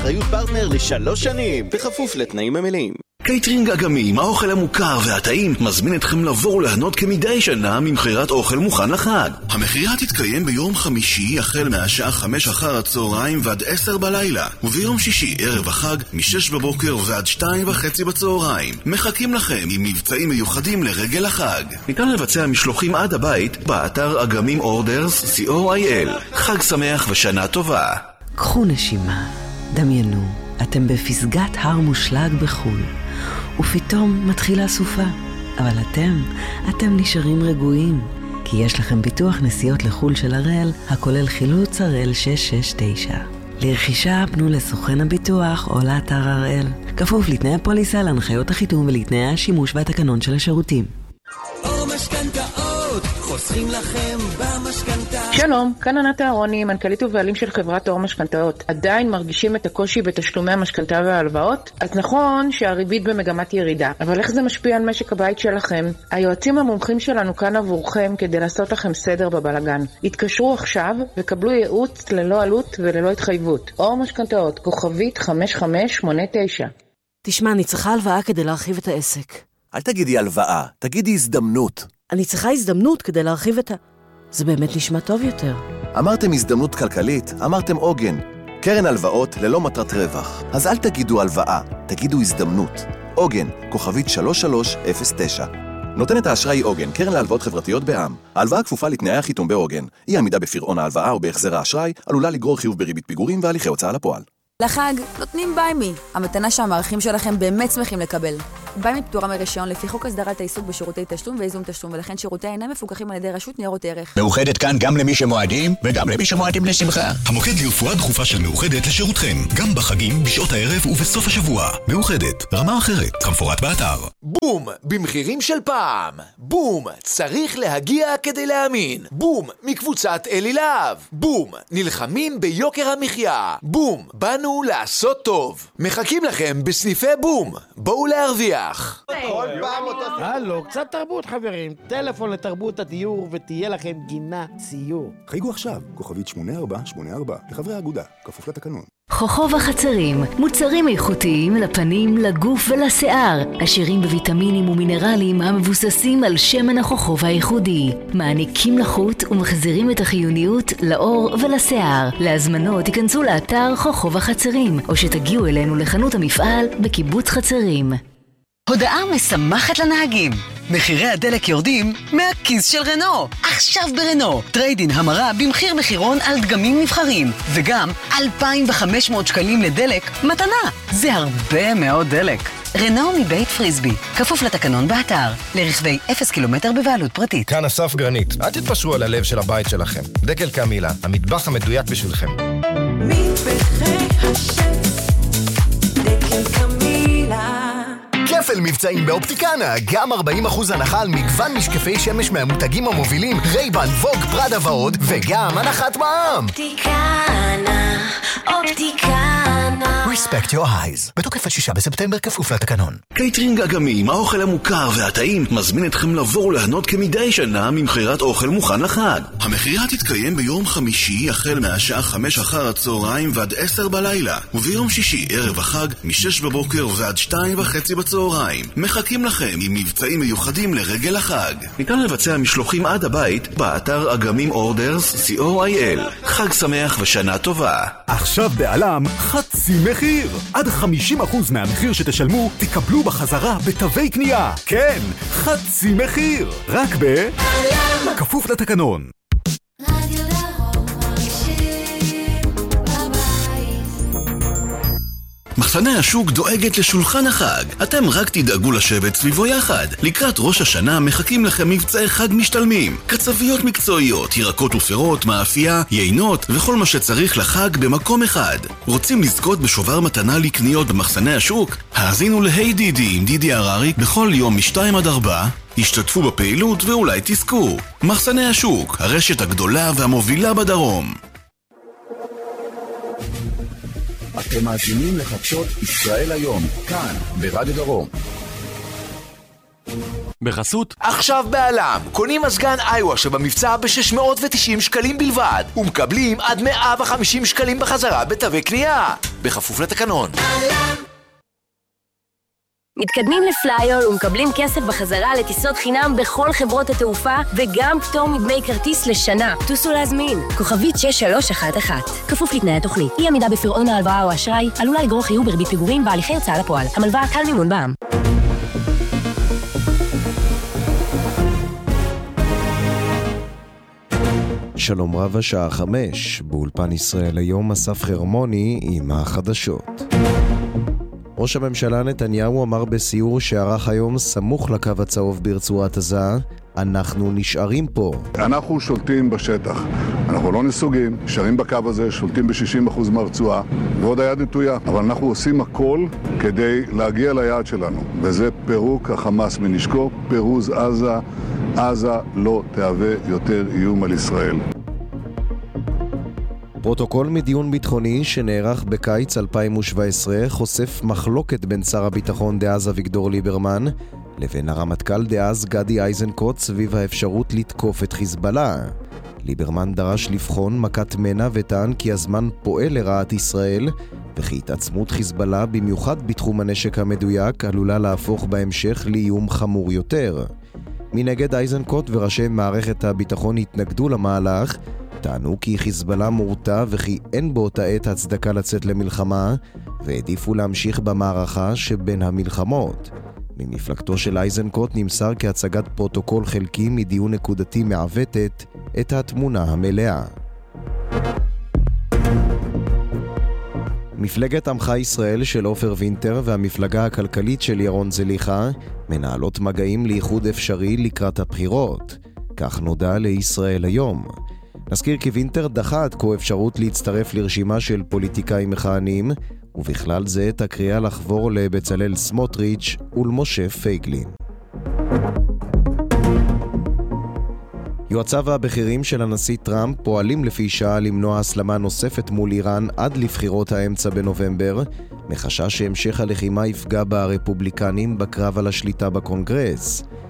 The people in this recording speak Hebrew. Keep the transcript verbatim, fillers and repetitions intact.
אחריות פרטנר לשלוש שנים, בכפוף לתנאים המלאים. קייטרינג אגמים, האוכל המוכר והטעים, מזמין אתכם לבוא ולהנות כמדי שנה ממחירת אוכל מוכן לחג. המחירה תתקיים ביום חמישי החל מהשעה חמש אחר הצהריים ועד עשר בלילה, וביום שישי ערב החג משש בבוקר ועד שתיים וחצי בצהריים. מחכים לכם עם מבצעים מיוחדים לרגל החג. ניתן לבצע משלוחים עד הבית באתר אגמים אורדרס סי או איי אל. חג שמח ושנה טובה. קחו נשימה, דמיינו, אתם בפסגת הר מושלג בחול, ופתאום מתחילה סופה. אבל אתם, אתם נשארים רגועים, כי יש לכם ביטוח נסיעות לחול של הראל, הכולל חילוץ הראל שש שש תשע. לרכישה פנו לסוכן הביטוח או לאתר הראל, כפוף לתנאי הפוליסה, להנחיות החיתום ולתנאי השימוש והתקנון של השירותים. או משכנתאות, חוסכים לכם במשכנתה. שלום, כאן ענת אהרוני, מנכ"לית ובעלים של חברת אור משכנתאות. עדיין מרגישים את הקושי בתשלומי המשכנתה וההלוואות? אז נכון שהריבית במגמת ירידה, אבל איך זה משפיע על משק הבית שלכם? היועצים המומחים שלנו כאן עבורכם כדי לעשות לכם סדר בבלגן. התקשרו עכשיו וקבלו ייעוץ ללא עלות וללא התחייבות. אור משכנתאות, כוכבית חמש חמש שמונה תשע. תשמע, אני צריכה הלוואה כדי להרחיב את העסק. אל תגידי הלוואה, תגידי הזדמנות. אני צריכה הזדמנות כדי להרחיב את ה... זה באמת נשמע טוב יותר. אמרתם הזדמנות כלכלית, אמרתם עוגן. קרן הלוואות ללא מטרת רווח. אז אל תגידו הלוואה, תגידו הזדמנות. עוגן, כוכבית שלוש שלוש אפס תשע. נותנת האשראי עוגן, קרן להלוואות חברתיות בע"מ. ההלוואה כפופה לתנאי החיתום בעוגן. אי עמידה בפירעון ההלוואה או בהחזר האשראי עלולה לגרור חיוב בריבית פיגורים והליכי הוצאה לפועל. לחג נותנים ביימי, המתנה שהמערכים שלכם באמת שמחים לקבל. ביימי פטורה מרישיון לפי חוק הסדרת העיסוק בשירותי תשלום ואיזון תשלום, ולכן שירותיה אינם מפוקחים על ידי רשות ניירות ערך. מאוחדת כאן גם למי שמועדים וגם למי שמועדים לשמחה. המוקד לרפואה דחופה של מאוחדת לשירותכם, גם בחגים, בשעות הערב ובסוף השבוע. מאוחדת, רמה אחרת, כמפורט באתר. בום, במחירים של פעם. בום, צריך להגיע כדי להאמין. בום, מקבוצת אלי להב. בום, נלחמים ביוקר המחיה. בום, באנו לעשות טוב. מחכים לכם בסניפי בום. בואו להרוויח. הלו, קצת תרבות חברים. טלפון לתרבות הדיור ותהיה לכם גינה ציור. חייגו עכשיו, כוכבית שמונה ארבע שמונה ארבע, לחברי האגודה, כפוף לתקנון. חוכב החצרים, מוצרים איכותיים לפנים, לגוף ולשיער, עשירים בוויטמינים ומינרלים המבוססים על שמן החוכב הייחודי, מעניקים לחוט ומחזירים את החיוניות לאור ולשיער. להזמנות תיכנסו לאתר חוכב החצרים, או שתגיעו אלינו לחנות המפעל בקיבוץ חצרים. הודעה משמחת לנהגים. מחירי הדלק יורדים מהכיס של רנו. עכשיו ברנו. טריידין המרה במחיר מחירון על דגמים נבחרים. וגם אלפיים וחמש מאות שקלים לדלק מתנה. זה הרבה מאוד דלק. רנו מבית פריסבי. כפוף לתקנון באתר. לרכבי אפס קילומטר בבעלות פרטית. כאן אסף גרנית. אל תתפשרו על הלב של הבית שלכם. דקל קמילה. המטבח המדויק בשבילכם. מטבחי השף. דקל קמילה. כפל מבצעים באופטיקנה, גם ארבעים אחוז הנחה על מגוון משקפי שמש מהמותגים המובילים, רייבן, ווג, פרדה ועוד, וגם הנחת מע"מ. אופטיקנה, אופטיקנה. Respect your eyes. בתוקף השישה בספטמבר, כפוף לתקנון. קייטרינג אגמים, האוכל המוכר והטעים, מזמין אתכם לבוא ולהנות כמדי שנה ממחירת אוכל מוכן לחג. המחירה תתקיים ביום חמישי החל מהשעה חמש אחר הצהריים ועד עשר בלילה, וביום שישי ערב החג משש בבוקר ועד שתיים וחצי בצהריים. מחכים לכם עם מבצעים מיוחדים לרגל החג. ניתן לבצע משלוחים עד הבית באתר אגמים אורדרס סי או איי אל. חג שמח ושנה טובה. עכשיו בעלם חצי מחיר. עד חמישים אחוז מהמחיר שתשלמו תקבלו בחזרה בתווי קנייה. כן, חצי מחיר. רק בעלם. כפוף לתקנון. מחסני השוק דואגת לשולחן החג. אתם רק תדאגו לשבת סביבו יחד. לקראת ראש השנה מחכים לכם מבצעי חג משתלמים. קצביות מקצועיות, ירקות ופירות, מאפייה, יינות וכל מה שצריך לחג במקום אחד. רוצים לזכות בשובר מתנה לקניות במחסני השוק? האזינו להי דידי עם דידי הררי בכל יום משתיים עד ארבע. השתתפו בפעילות ואולי תזכו. מחסני השוק, הרשת הגדולה והמובילה בדרום. אתם מאזינים לחדשות ישראל היום, כאן, ברדיו דרום. בחסות עכשיו בעלם, קונים מזגן איווה שבמבצע ב-שש מאות ותשעים שקלים בלבד, ומקבלים עד מאה וחמישים שקלים בחזרה בתווי קנייה, בכפוף לתקנון. מתקדמים לפליול ומקבלים כסף בחזרה לטיסות חינם בכל חברות התעופה וגם פטור מדמי כרטיס לשנה. טוסו להזמין, כוכבית שש שלוש אחת אחת. כפוף לתנאי התוכנית. אי עמידה בפירעון ההלוואה או אשראי עלולה לגרור חיוב בריבית פיגורים בהליכי הוצאה לפועל. המלוואה קל מימון בע"מ. שלום רב, השעה חמש, באולפן ישראל היום אסף חרמוני עם החדשות. ראש הממשלה נתניהו אמר בסיור שערך היום סמוך לקו הצהוב ברצועת עזה, אנחנו נשארים פה. אנחנו שולטים בשטח, אנחנו לא נסוגים, נשארים בקו הזה, שולטים ב-שישים אחוז מהרצועה, ועוד היד נטויה, אבל אנחנו עושים הכל כדי להגיע ליעד שלנו, וזה פירוק החמאס מנשקו, פירוז עזה, עזה לא תהווה יותר איום על ישראל. פרוטוקול מדיון ביטחוני שנערך בקיץ אלפיים שבע עשרה חושף מחלוקת בין שר הביטחון דאז אביגדור ליברמן לבין הרמטכ"ל דאז גדי איזנקוט סביב האפשרות לתקוף את חיזבאללה. ליברמן דרש לבחון מכת מנע וטען כי הזמן פועל לרעת ישראל וכי התעצמות חיזבאללה במיוחד בתחום הנשק המדויק עלולה להפוך בהמשך לאיום חמור יותר. מנגד איזנקוט וראשי מערכת הביטחון התנגדו למהלך, טענו כי חיזבאללה מורתע וכי אין באותה עת הצדקה לצאת למלחמה, והעדיפו להמשיך במערכה שבין המלחמות. ממפלגתו של איזנקוט נמסר כהצגת פרוטוקול חלקי מדיון נקודתי מעוותת את התמונה המלאה. מפלגת עמך ישראל של עופר וינטר והמפלגה הכלכלית של ירון זליכה מנהלות מגעים לאיחוד אפשרי לקראת הבחירות. כך נודע לישראל היום. נזכיר כי וינטר דחה עד כה אפשרות להצטרף לרשימה של פוליטיקאים מכהנים, ובכלל זה את הקריאה לחבור לבצלאל סמוטריץ' ולמשה פייגלין. יועציו הבכירים של הנשיא טראמפ פועלים לפי שעה למנוע הסלמה נוספת מול איראן עד לבחירות האמצע בנובמבר, מחשש שהמשך הלחימה יפגע ברפובליקנים בקרב על השליטה בקונגרס.